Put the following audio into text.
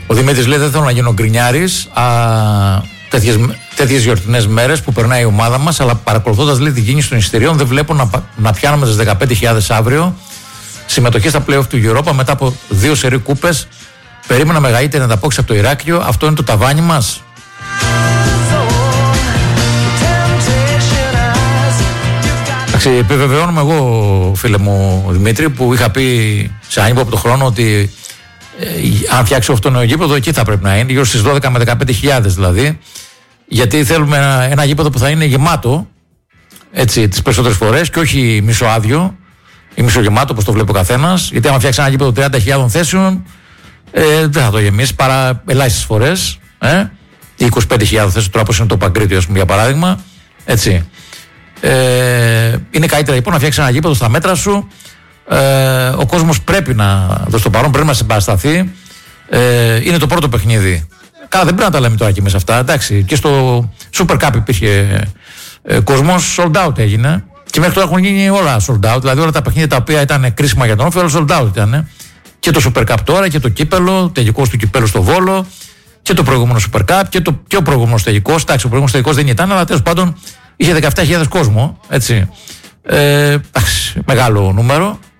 Ο Δημήτρης λέει: δεν θέλω να γίνω γκρινιάρης τέτοιες γιορτινές μέρες που περνάει η ομάδα μας, αλλά παρακολουθώντας λέει την κίνηση των εισιτηρίων, δεν βλέπω να πιάνουμε στις 15.000 αύριο. Συμμετοχή στα play-off του Europa μετά από 2 σερί κούπες. Περίμενα μεγαλύτερη ανταπόκριση από το Ηράκλειο. Αυτό είναι το ταβάνι μας. Επιβεβαιώνομαι εγώ, φίλε μου Δημήτρη, που είχα πει σε ανύποπτο χρόνο ότι αν φτιάξει αυτό το νέο γήπεδο, εκεί θα πρέπει να είναι, γύρω στις 12 με 15.000 δηλαδή. Γιατί θέλουμε ένα γήπεδο που θα είναι γεμάτο, έτσι, τις περισσότερες φορές, και όχι μισοάδιο ή μισογεμάτο όπως το βλέπει ο καθένας. Γιατί άμα φτιάξει ένα γήπεδο 30.000 θέσεων, δεν θα το γεμίσει παρά ελάχιστες φορές. Ή 25.000 θέσεων, τώρα όπως είναι το Παγκρίτιο, ας πούμε, για παράδειγμα. Έτσι. Είναι καλύτερα λοιπόν να φτιάξει ένα γήπεδο στα μέτρα σου. Ο κόσμος πρέπει να δώσει το παρόν, πρέπει να συμπαρασταθεί. Είναι το πρώτο παιχνίδι. Καλά, δεν πρέπει να τα λέμε τώρα και μέσα αυτά. Εντάξει, και στο Super Cup υπήρχε κόσμος, sold out έγινε. Και μέχρι τώρα έχουν γίνει όλα sold out. Δηλαδή όλα τα παιχνίδια τα οποία ήταν κρίσιμα για τον Όφη, όλα sold out ήταν. Και το Super Cup τώρα και το κύπελο, τελικός του κυπέλου στο Βόλο. Και το προηγούμενο Super Cup και ο προηγούμενος τελικός. Εντάξει, ο προηγούμενος τελικός δεν ήταν, αλλά τέλος πάντων είχε 17.000 κόσμο. Έτσι. Μεγάλο νούμερο.